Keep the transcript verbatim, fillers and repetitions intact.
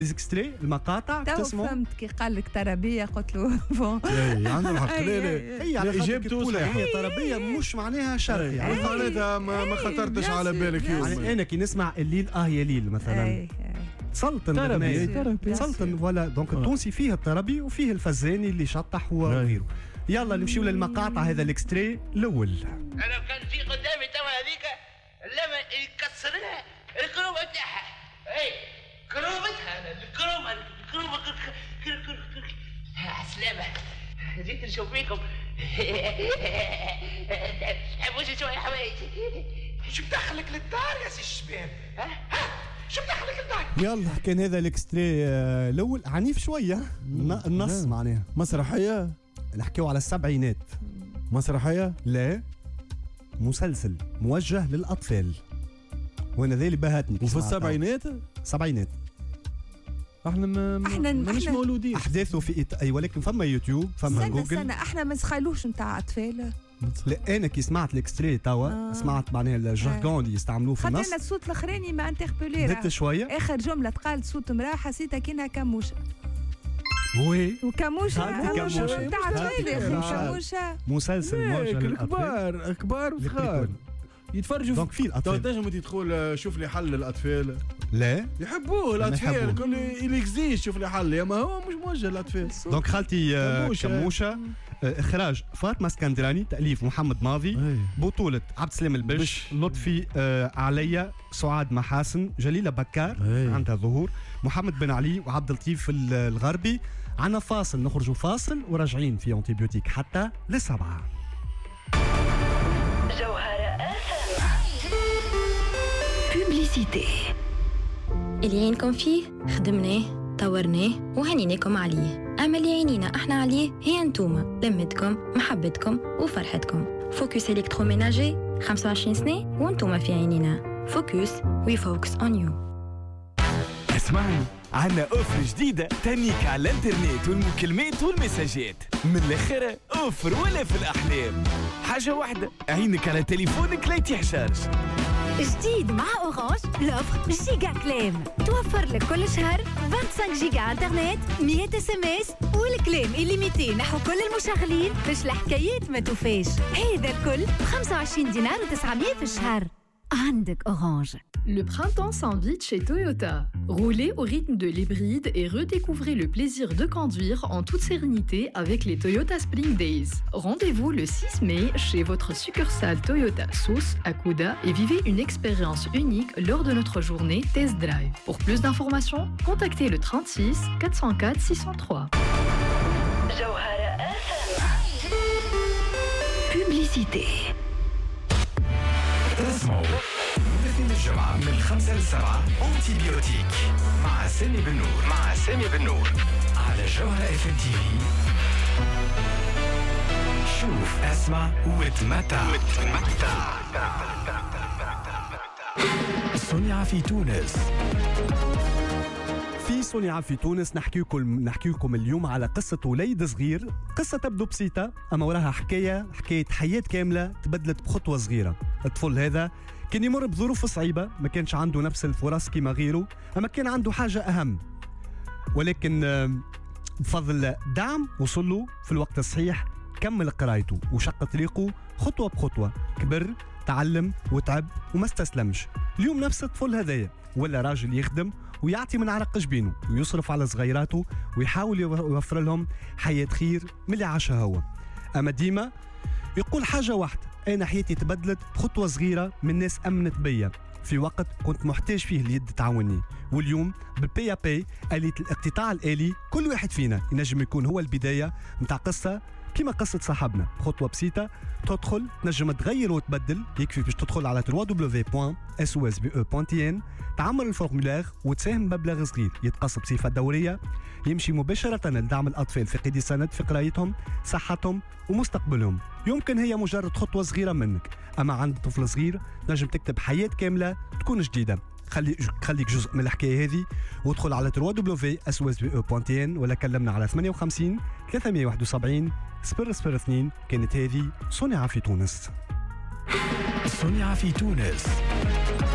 اكستري المقاطع تسمعوا. فهمت كي قال لك ترابيه قلت له بون اي عنده الحق. لا لا هي على اجابته صحيحه. هي ترابيه مش معناها شرقي يعني معناتها ما, ما خطرتش على بالك يوم. يعني انا كي نسمع الليل اه يا ليل مثلا سلطن ترابي سلطن ولا دونك التونسي فيه الترابي وفيه الفزاني اللي شطح وغيره. يلا نمشيو للمقاطع. هذا الاكستري الاول. انا كان في قدامي توا هذيك لما يكسر لها الكرومه تاعها. اي كرومتها الكرومه الكرومه عسلامه. جيت نشوف فيكم حبوش شويه حوايجي. شو بدخلك للدار يا سي الشباب؟ ها ها شو بدخلك للدار؟ يلا كان هذا الاكستري الاول عنيف شويه. النص معناها مسرحيه. نحكيو على السبعينات. مسرحيه لا مسلسل موجه للاطفال وانا ذا اللي بهتني. وفي السبعينات سبعينات احنا ما احنا مش مولودين. احداثه في إت... اي ولكن فما يوتيوب فما سنة جوجل. سنة احنا ما نسخيلوش نتاع اطفال. لا انا كي سمعت الاكستري توا آه. سمعت معناها الجارغون اللي يستعملوه في النص. خاطر الصوت الاخراني ما انتربولي هدت شويه. اخر جمله تقال صوت امراه حسيتها كأنها كموشه. وي وكموشه كموشه تاع اطفال يا اخي. كموشه مسلسل موجه للاطفال كبار وصغار يتفرجوا. دونك في الاطفال تنجم تدخل شوف لي حل الاطفال. لا يحبوه الاطفال كل يليكزيش شوف لي حل يا ما هو مش موجه للاطفال. دونك خالتي كموشه, كموشة. اخراج فاطمه اسكندراني تاليف محمد ماضي. بطوله عبد السلام البش لطفي آه عليا سعاد محاسن جليله بكار عندها ظهور محمد بن علي وعبد اللطيف الغربي. عنا فاصل نخرجوا فاصل وراجعين في انتيبيوتيك حتى للسبعه. بوبليسيتي اللي عينكم فيه خدمناه طورناه وهنيناكم عليه. أما اللي عينينا احنا عليه هي انتوما لمتكم محبتكم وفرحتكم. فوكس إلكتروميناجي خمسة وعشرين سنة وانتوما في عينينا. فوكس وي فوكس اون يو. اسمعني عنا اوفر جديدة تنيك على الانترنت والمكالمات والمساجات. من الاخر اوفر ولا في الاحلام. حاجة واحدة عينك على تليفونك لا يتحشرش. جديد مع أورانج لوفر جيجا كلام. توفر لك كل شهر خمسة وعشرين جيجا انترنت مية اس ام اس والكلام إليميتي نحو كل المشغلين باش الحكايات ما توفاش. هذا الكل ب خمسة وعشرين دينار وتسعمية في الشهر. عندك أورانج. Le printemps s'invite chez Toyota. Roulez au rythme de l'hybride et redécouvrez le plaisir de conduire en toute sérénité avec les Toyota Spring Days. Rendez-vous le six mai chez votre succursale Toyota Sousse à Kouda et vivez une expérience unique lors de notre journée Test Drive. Pour plus d'informations, contactez le trente-six quatre cent quatre six cent trois. Publicité. تسمعوا الاثنين الجمعة من الخمسة للسبعة أنتيبيوتيك مع سامي بن نور مع سامي بن نور على جوهرة اف ام تي في. شوف اسمع وتمتع. صنع في تونس. في صنع في تونس نحكيكم نحكيكم اليوم على قصة وليد صغير. قصة تبدو بسيطة أما وراها حكاية حكاية حياة كاملة تبدلت بخطوة صغيرة. الطفل هذا كان يمر بظروف صعيبة ما كانش عنده نفس الفرص كما غيره أما كان عنده حاجة أهم ولكن بفضل دعم وصله في الوقت الصحيح كمل قرايته وشق طريقه خطوة بخطوة. كبر تعلم وتعب وما استسلمش. اليوم نفس الطفل هذايا ولا راجل يخدم ويعطي من عرق جبينه ويصرف على صغيراته ويحاول يوفر لهم حياة خير من اللي عاشها هو. أما ديما يقول حاجة واحدة: أنا حياتي تبدلت بخطوة صغيرة من ناس أمنت بيا في وقت كنت محتاج فيه اليد تعاوني. واليوم بالبي بي آلية الاقتطاع الآلي كل واحد فينا ينجم يكون هو البداية متاع قصة كما قصة صاحبنا. خطوة بسيطة تدخل تنجم تغير وتبدل. يكفي باش تدخل على دبليو دبليو دبليو دوت اس او اس بي او دوت تي ان تعمل الفورمولير وتساهم بمبلغ صغير يتقص بصفة دورية يمشي مباشرة لدعم الأطفال في قيد سند في قرايتهم صحتهم ومستقبلهم. يمكن هي مجرد خطوة صغيرة منك أما عند طفل صغير نجم تكتب حياة كاملة تكون جديدة. خلي خليك جزء من الحكايه هذه وادخل على دبليو دبليو دبليو دوت اس او اس بي او دوت تي ان ولا كلمنا على ثمانية وخمسين ثلاثمية وواحد وسبعين صفر صفر اثنين. كانت هذه صنع في تونس. صنع في تونس.